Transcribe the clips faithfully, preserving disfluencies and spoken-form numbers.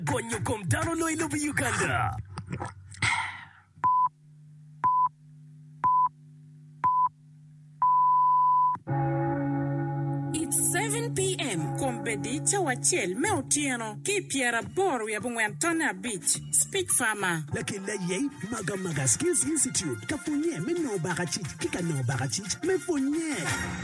Konyo komtano lo ilo Uganda. It's seven p.m. Kompedi Chawachel Meotiano Kipiera Boru Yabungwantona Beach Speak Farmer Lakila ye Maga Maga Skills Institute Kafunye me no bagachit Kika no bagachit me funye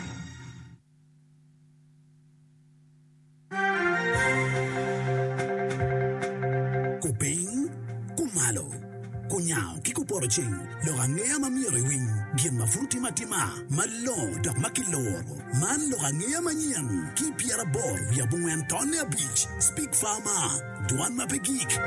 Kuping Kumalo Kunyao Kikuporoching Lorangea Mamiri Wing Bien Mafuti Matima Malo Dok Makiloro Man Lorangea Manyan Kipiera Bor Yabunga Antonia Beach Speak Farmer Duan Mapegik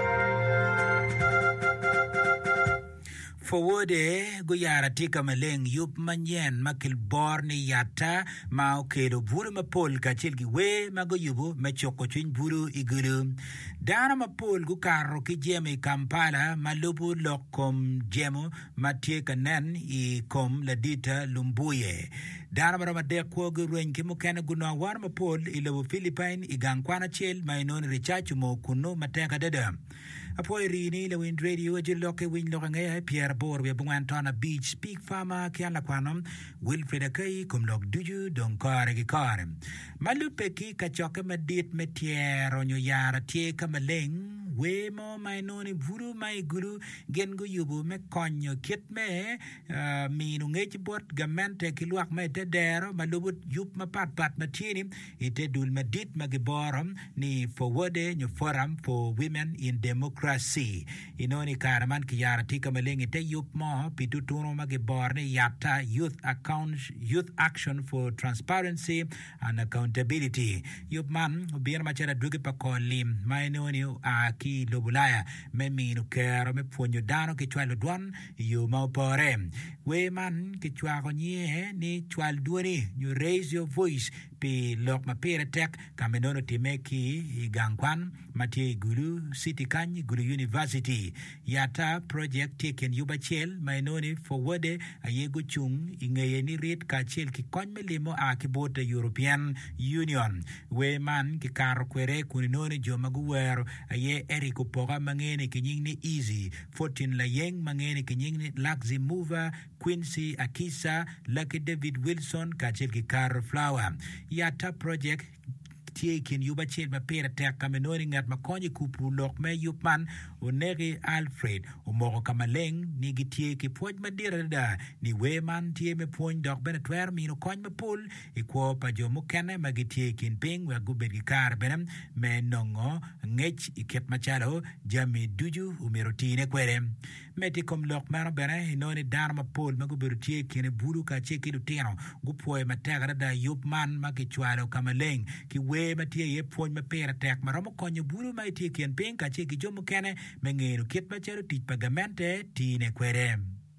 Forward Guyara tika maleng yup manyen makil borni yata ma okedo buru mapol kachilgi we magoyubu machoko chwin buru igulu dana mapol gu karo ki jeme Kampala malubu lokom jemo matie kanen I kom ladita lumbuye dana marama de kwa gu renki mukene guna wana mapol ilabu Philippine igankwana chel mainoni richachu mo kuno matenka dada Apoy rini le wind radio ajiloke win lokangaya Pierre Bor we Bungwantona Beach Speak Farmer kiala kwanom Wilfred Akai kum lok duju don kare ki kare Malupe ki kachoke medit metier onyo yara tie kamaleng we mo mainoni vuru mai guru gengu yubu me konyo kit me uh, minu ngechi bot gamente kiluak me te dero malubut yup ma pat pat matini ite dul medit magiborom ni forward new forum for women in democracy inoni karaman kiyara tika maleng ite yup mo pitutuno magiborne yata youth account youth action for transparency and accountability yup man bier machara dugi pakolim mainoni a ki lobulaya me minu kero me ponyo dano ke chwalo duan yu maupore we man ke chwako nye ni chwal duani you raise your voice pi lok mapere tek kamenono timeki igangkwan mati gulu city kanyi gulu university yata project taken yubachel mainoni forward ayego chung ingeye ni rit kachel ki kony melimo akibota European Union we man ki karo kwere kuninoni jo maguwero aye Eric Poga mangene kinying ni easy fourteen layeng mangene kinying ni Laxi Mover Quincy Akisa Lucky David Wilson kachel ki Carol Flower yata project Tiekin yuba chel ma pera tek kamenoni ngat makonyi kupu lok me yupman onegi Alfred umoko kamaleng ni gitie ki poj madira da ni weman tie me poj dok bena twer mino kony me pul ikwo pa jo mukene magitie kin ping wa gubet ki kar benem me nongo ngech iket machalo jami duju umerotine kwere meti kom lok mano bena inoni dharma pul maguberu tie kin buru ka cheki lutino gupoe matega da yupman makichwalo kamaleng ki we matie ye pony ma pera tek maromo konyo buru mai tie kien ping ka cheki jomo kene mengero kit machero tich pagamente tine kwere.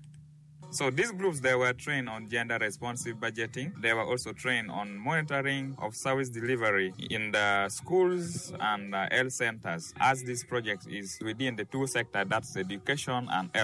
So these groups, they were trained on gender responsive budgeting. They were also trained on monitoring of service delivery in the schools and uh, health centers, as this project is within the two sectors, that's education and health.